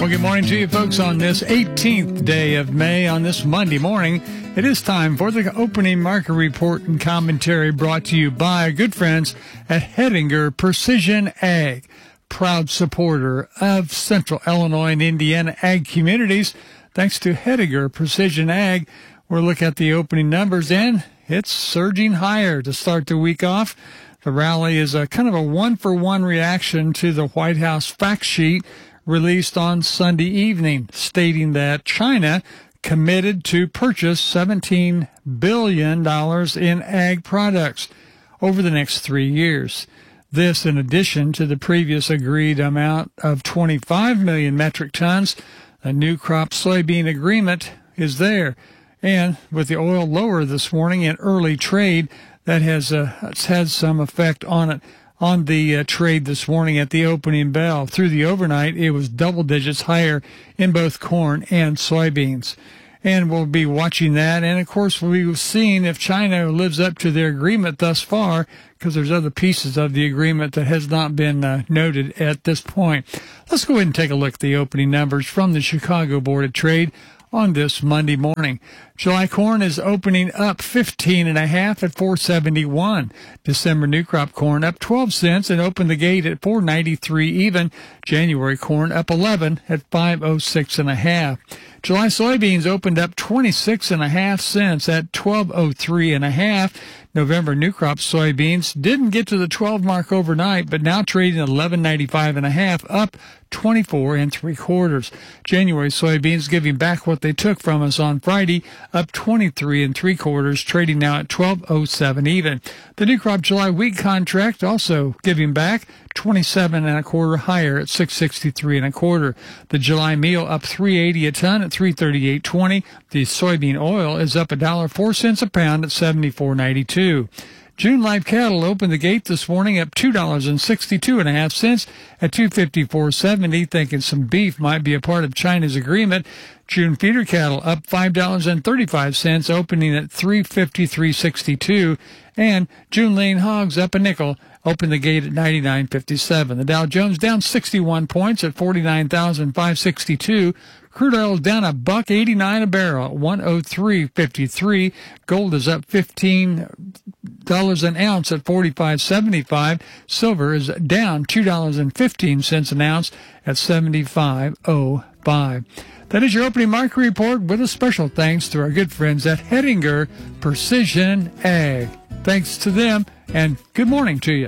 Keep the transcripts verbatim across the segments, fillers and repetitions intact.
Well, good morning to you folks on this eighteenth day of May on this Monday morning. It is time for the opening market report and commentary brought to you by our good friends at Hettinger Precision Ag, proud supporter of Central Illinois and Indiana ag communities. Thanks to Hettinger Precision Ag, we'll look at the opening numbers, and it's surging higher to start the week off. The rally is a kind of a one-for-one reaction to the White House fact sheet released on Sunday evening, stating that China committed to purchase seventeen billion dollars in ag products over the next three years. This in addition to the previous agreed amount of twenty-five million metric tons. A new crop soybean agreement is there. And with the oil lower this morning in early trade, that has uh, had some effect on it, on the uh, trade this morning at the opening bell. Through the overnight, it was double digits higher in both corn and soybeans. And we'll be watching that. And, of course, we'll be seeing if China lives up to their agreement thus far, because there's other pieces of the agreement that has not been uh, noted at this point. Let's go ahead and take a look at the opening numbers from the Chicago Board of Trade on this Monday morning. July corn is opening up fifteen and a half at four seventy-one. December new crop corn up twelve cents and opened the gate at four ninety-three even. January corn up eleven at five oh six and a half. July soybeans opened up twenty-six and a half cents at twelve oh three and a half. November new crop soybeans didn't get to the twelve mark overnight, but now trading at eleven ninety-five and a half, up twenty-four and three quarters. January soybeans giving back what they took from us on Friday, up twenty-three and three quarters, trading now at twelve oh seven even. The new crop July wheat contract also giving back twenty-seven and a quarter higher at six sixty-three and a quarter. The July meal up three eighty a ton at three thirty-eight twenty. The soybean oil is up a dollar four cents a pound at seventy-four ninety-two. June live cattle opened the gate this morning up two dollars and sixty-two and a half cents at two fifty-four seventy, thinking some beef might be a part of China's agreement. June feeder cattle up five dollars and thirty-five cents, opening at three fifty-three sixty-two, and June lean hogs up a nickel, opened the gate at ninety-nine fifty-seven. The Dow Jones down sixty-one points at forty-nine thousand five hundred sixty-two. Crude oil is down a buck eighty-nine a barrel at one oh three fifty-three. Gold is up fifteen dollars an ounce at forty-five seventy-five. Silver is down two dollars and fifteen cents an ounce at seventy-five oh five. That is your opening market report, with a special thanks to our good friends at Hettinger Precision Ag. Thanks to them, and good morning to you.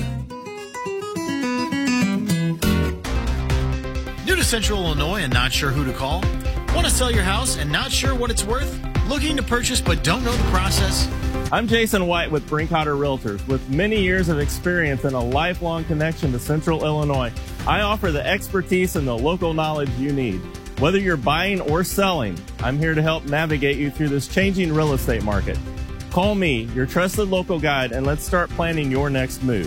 New to Central Illinois and not sure who to call? Want to sell your house and not sure what it's worth? Looking to purchase but don't know the process? I'm Jason White with Brinkotter Realtors. With many years of experience and a lifelong connection to Central Illinois, I offer the expertise and the local knowledge you need. Whether you're buying or selling, I'm here to help navigate you through this changing real estate market. Call me, your trusted local guide, and let's start planning your next move.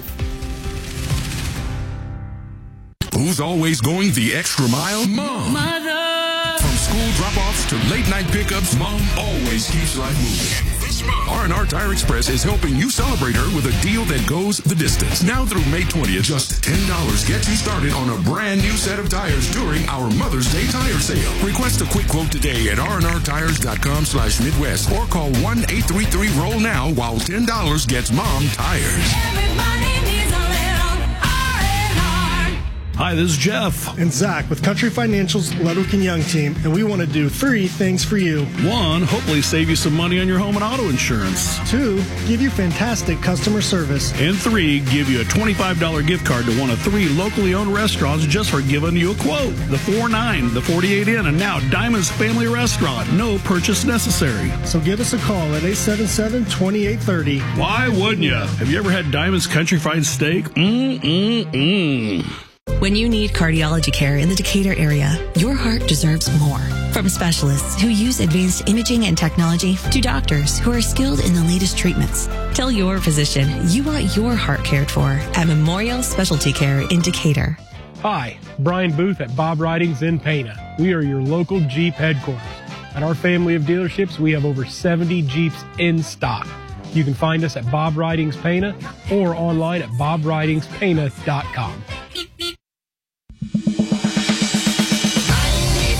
Who's always going the extra mile? Mom. Mother. From school drop-offs to late-night pickups, Mom always keeps life moving. R and R Tire Express is helping you celebrate her with a deal that goes the distance. Now through May twentieth, just ten dollars gets you started on a brand new set of tires during our Mother's Day tire sale. Request a quick quote today at r and r tires dot com slash midwest or call one eight three three roll now while ten dollars gets Mom tires. Everybody needs a little R and R. Hi, this is Jeff. And Zach with Country Financial's Ludwig and Young team, and we want to do three things for you. One, hopefully save you some money on your home and auto insurance. Two, give you fantastic customer service. And three, give you a twenty-five dollars gift card to one of three locally owned restaurants just for giving you a quote. The four nine, the forty-eight Inn, and now Diamond's Family Restaurant. No purchase necessary. So give us a call at eight seven seven, two eight three zero. Why wouldn't you? Have you ever had Diamond's Country Fried Steak? Mmm-mm-mm. When you need cardiology care in the Decatur area, your heart deserves more. From specialists who use advanced imaging and technology to doctors who are skilled in the latest treatments, tell your physician you want your heart cared for at Memorial Specialty Care in Decatur. Hi, Brian Booth at Bob Ridings in Pana. We are your local Jeep headquarters. At our family of dealerships, we have over seventy Jeeps in stock. You can find us at Bob Ridings Pana or online at bob ridings pana dot com.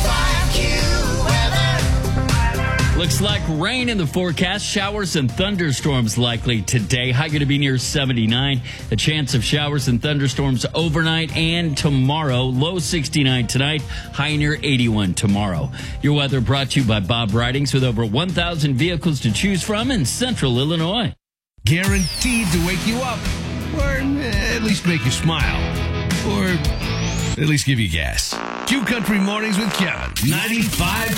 Looks like rain in the forecast. Showers and thunderstorms likely today. High going to be near seventy-nine. A chance of showers and thunderstorms overnight and tomorrow. Low sixty-nine tonight. High near eighty-one tomorrow. Your weather brought to you by Bob Ridings with over one thousand vehicles to choose from in central Illinois. Guaranteed to wake you up. Or at least make you smile. Or at least give you gas. Q Country Mornings with Kevin. ninety-five